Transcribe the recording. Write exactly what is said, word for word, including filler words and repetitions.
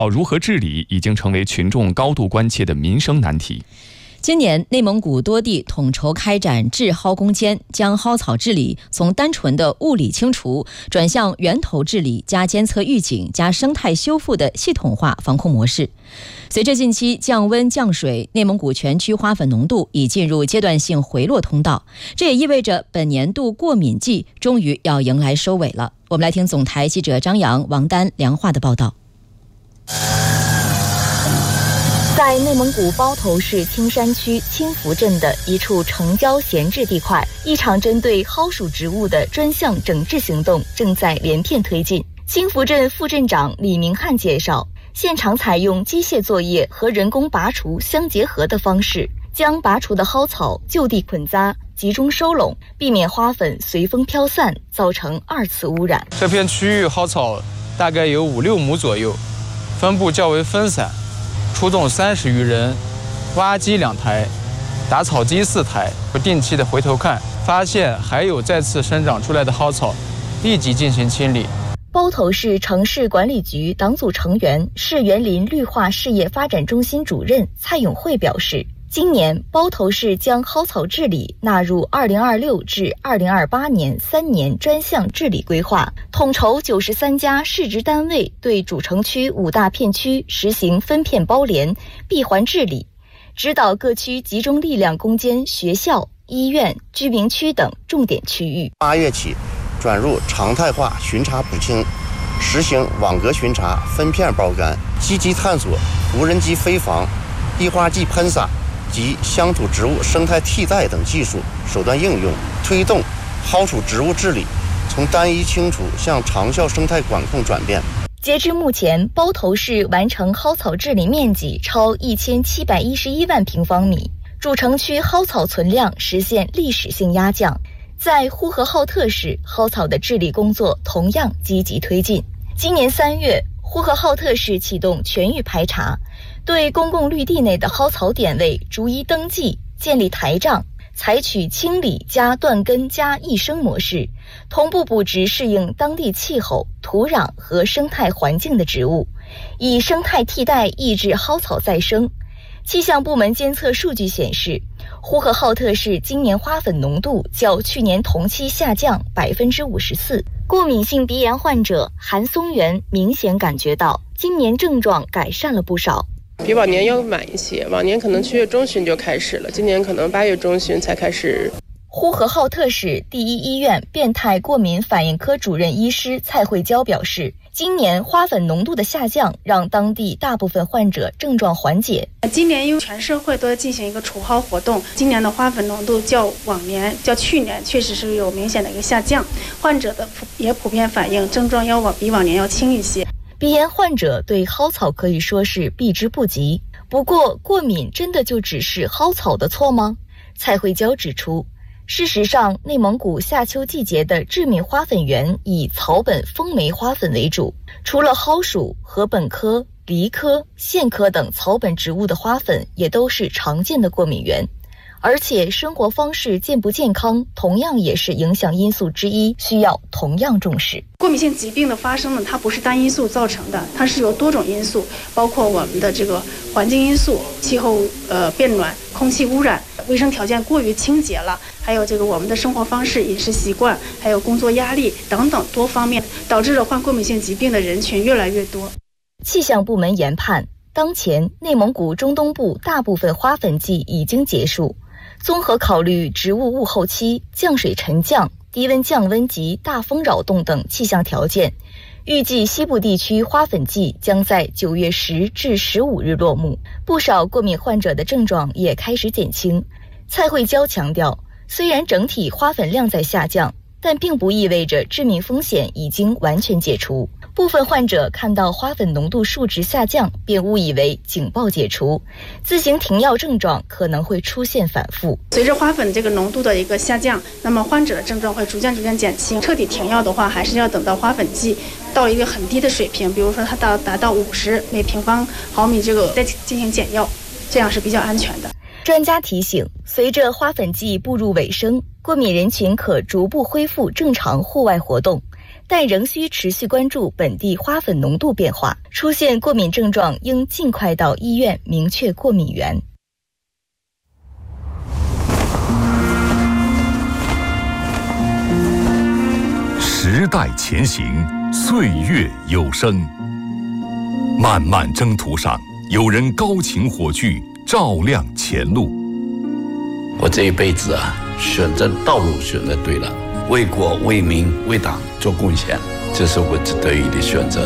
如何治理已经成为群众高度关切的民生难题。 今年，内蒙古多地统筹开展治蒿攻坚，将蒿草治理从单纯的物理清除转向源头治理加监测预警加生态修复的系统化防控模式。随着近期降温降水，内蒙古全区花粉浓度已进入阶段性回落通道，这也意味着本年度过敏季终于要迎来收尾了。我们来听总台记者张扬、王丹、梁化的报道。 在内蒙古包头市青山区青福镇的一处城郊闲置地块，一场针对蒿属植物的专项整治行动正在连片推进。青福镇副镇长李明汉介绍，现场采用机械作业和人工拔除相结合的方式，将拔除的蒿草就地捆扎，集中收拢，避免花粉随风飘散，造成二次污染。 这片区域蒿草大概有五六亩左右，分布较为分散，出动三十余人，挖机两台，打草机四台，不定期的回头看，发现还有再次生长出来的蒿草，立即进行清理。 包头市城市管理局党组成员、市园林绿化事业发展中心主任蔡永慧表示，今年包头市将蒿草治理纳入二零二六至二零二八年三年专项治理规划，统筹九十三家市直单位对主城区五大片区实行分片包联、闭环治理，指导各区集中力量攻坚学校、医院、居民区等重点区域。 八月起转入常态化巡查补清，实行网格巡查、分片包干，积极探索无人机飞防、滴花剂喷洒及乡土植物生态替代等技术手段应用，推动蒿属植物治理从单一清除向长效生态管控转变。 截至目前，包头市完成蒿草治理面积超一千七百一十一万平方米，主城区蒿草存量实现历史性压降。在呼和浩特市，蒿草的治理工作同样积极推进。今年三月，呼和浩特市启动全域排查，对公共绿地内的蒿草点位逐一登记，建立台账，采取清理加断根加益生模式，同步补植适应当地气候、土壤和生态环境的植物，以生态替代抑制蒿草再生。气象部门监测数据显示，呼和浩特市今年花粉浓度较去年同期下降百分之五十四。过敏性鼻炎患者韩松元明显感觉到，今年症状改善了不少。 比往年要晚一些，往年可能七月中旬就开始了，今年可能八月中旬才开始。 呼和浩特市第一医院变态过敏反应科主任医师蔡慧娇表示，今年花粉浓度的下降让当地大部分患者症状缓解。 今年因为全社会都在进行一个除蒿活动，今年的花粉浓度较往年较去年确实是有明显的一个下降，患者的也普遍反映症状要往比往年要轻一些。 鼻炎患者对蒿草可以说是避之不及，不过过敏真的就只是蒿草的错吗？蔡慧娇指出，事实上，内蒙古夏秋季节的致敏花粉源以草本风梅花粉为主，除了蒿属、禾本科、梨科、苋科等草本植物的花粉也都是常见的过敏源。而且生活方式健不健康同样也是影响因素之一，需要同样重视。 过敏性疾病的发生呢，它不是单因素造成的，它是由多种因素，包括我们的这个环境因素、气候呃变暖、空气污染、卫生条件过于清洁了，还有这个我们的生活方式、饮食习惯，还有工作压力等等多方面，导致了患过敏性疾病的人群越来越多。 气象部门研判，当前内蒙古中东部大部分花粉季已经结束。综合考虑植物物候期、降水沉降、低温降温及大风扰动等气象条件，预计西部地区花粉季将在九月十至十五日落幕。不少过敏患者的症状也开始减轻。蔡慧娇强调，虽然整体花粉量在下降，但并不意味着致敏风险已经完全解除。部分患者看到花粉浓度数值下降，便误以为警报解除，自行停药症状可能会出现反复。 随着花粉这个浓度的一个下降，那么患者的症状会逐渐逐渐减轻。彻底停药的话，还是要等到花粉季到一个很低的水平，比如说它到达到五十每平方毫米这个再进行减药，这样是比较安全的。 专家提醒，随着花粉季步入尾声，过敏人群可逐步恢复正常户外活动， 但仍需持续关注本地花粉浓度变化，出现过敏症状应尽快到医院明确过敏源。 时代前行，岁月有声。漫漫征途上，有人高擎火炬，照亮前路。 我这一辈子啊，选择道路选择对了，为国为民为党做贡献，这是我值得意的选择。